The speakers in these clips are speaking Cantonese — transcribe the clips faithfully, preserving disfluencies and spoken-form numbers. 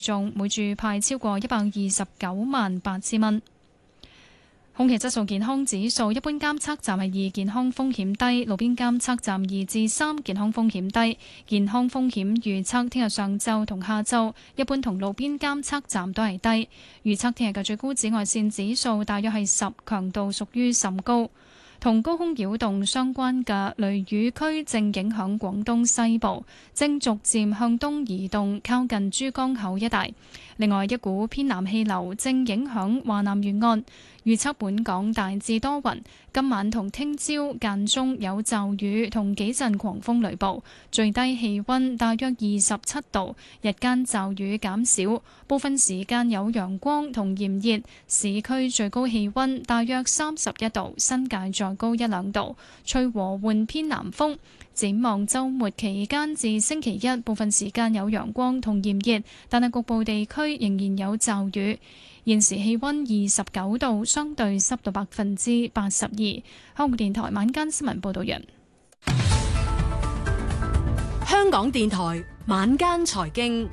眾每注派超過一百二十九萬八千蚊。空氣質素健康指數，一般監測站係二，健康風險低；路邊監測站二至三，健康風險低。健康風險預測聽日上晝同下晝，一般同路邊監測站都係低。預測聽日嘅最高紫外線指數大約係十，強度屬於甚高。同高空擾動相關嘅雷雨區正影響廣東西部，正逐漸向東移動，靠近珠江口一帶。另外，一股偏南氣流正影響華南沿岸，預測本港大致多雲，今晚同聽朝間中有驟雨同幾陣狂風雷暴，最低氣溫大約二十七度，日間驟雨減少，部分時間有陽光同炎熱，市區最高氣溫大約三十一度，新界再高一兩度，吹和緩偏南風。展望週末期間至星期一，部分時間有陽光同炎熱，但係局部地區仍然有驟雨。現時氣溫二十九度，相對濕度百分之八十二。香港電台晚間新聞報道人。 香港電台晚間財經，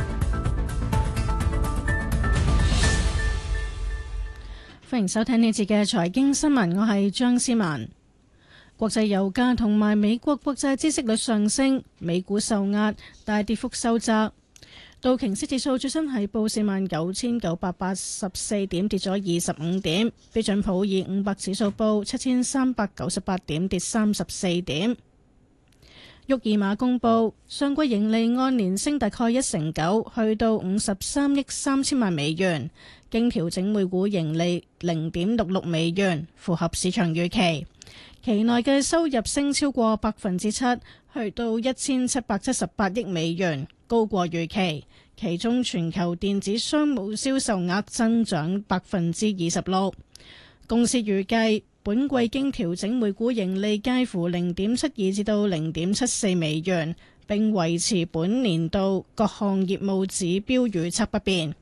歡迎收聽呢節嘅財經新聞，我係張思文。國際油價同埋美國國債孳息率上升，美股受壓，大跌幅收窄。道瓊斯指數最新係報四萬九千九百八十四點，跌咗二十五點。標準普爾五百指數報七千三百九十八點，跌三十四點。沃爾瑪公佈上季盈利按年升大概一成九，去到五十三億三千萬美元，經調整每股盈利零點六六美元，符合市場預期。期內嘅收入升超過百分之七，去到一千七百七十八億美元，高過預期。其中全球電子商務銷售額增長百分之二十六。公司預計本季經調整每股盈利介乎零點七二至到零點七四美元，並維持本年度各項業務指標預測不變。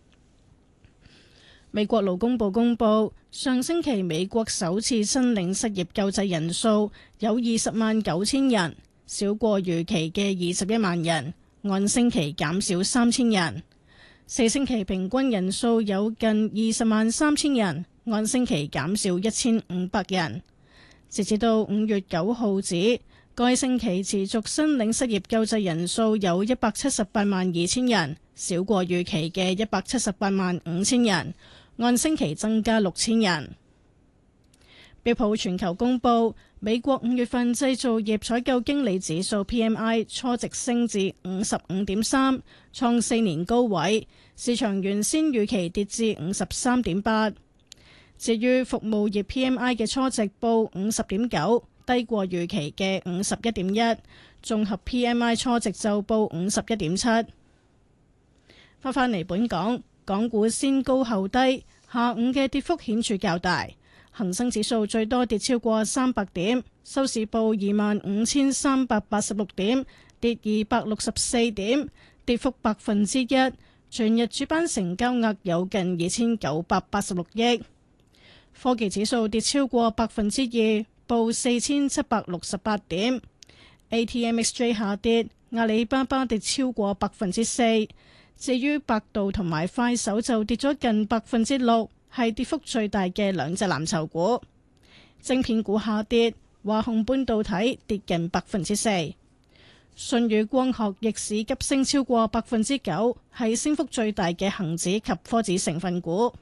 美國勞工部公佈，上星期美國首次申領失業救濟人數有二十萬九千人，少過預期嘅二十一萬人，按星期減少三千人。四星期平均人數有近二十萬三千人，按星期減少一千五百人。截至到五月九號止，該星期持續申領失業救濟人數有一百七十八萬二千人，少過預期嘅一百七十八萬五千人。按星期增加六千人。標普全球公佈，美國五月份製造業採購經理指數 P M I 初值升至五十五點三，創四年高位，市場原先預期跌至五十三點八。至於服務業 P M I 嘅初值報五十點九，低過預期嘅五十一點一，綜合 P M I 初值就報五十一點七。翻返嚟本港。港股先高後低，下午嘅跌幅顯著較大。恒生指數最多跌超過三百點，收市報二萬五千三百八十六點，跌二百六十四點，跌幅百分之一。全日主板成交額有近二千九百八十六億。科技指數跌超過百分之二，報四千七百六十八點。A T M X J 下跌，阿里巴巴跌超過百分之四。至於百度同埋快手就跌咗近百分之六，係跌幅最大嘅兩隻藍籌股。晶片股下跌，華虹半導體跌近百分之四。舜宇光學逆市急升超過百分之九，係升幅最大嘅恒指及科指成分股。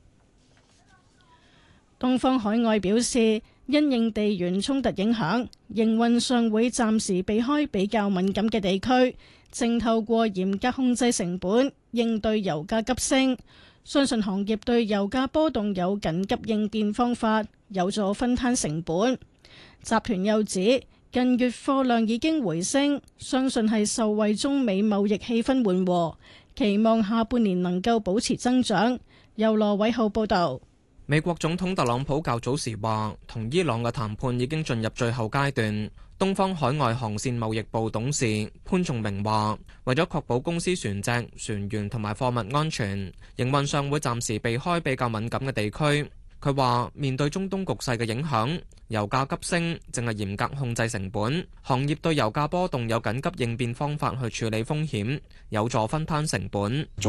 東方海外表示，因應地緣衝突影響，營運上會暫時避開比較敏感嘅地區。正透過嚴格控制成本，應對油價急升。相信行業對油價波動有緊急應變方法，有助分攤成本。集團又指，近月貨量已經回升，相信係受惠中美貿易氣氛緩和，期望下半年能夠保持增長。由羅偉浩報導。 美國總統特朗普較早時話，同伊朗嘅談判已經進入最後階段。東方海外航線貿易部董事潘仲明話，為咗確保公司船隻、船員同埋貨物安全，營運上會暫時避開比較敏感嘅地區。 佢話面對中東局勢嘅影響，油價急升，淨係嚴格控制成本。行業對油價波動有緊急應變方法去處理風險，有助分攤成本。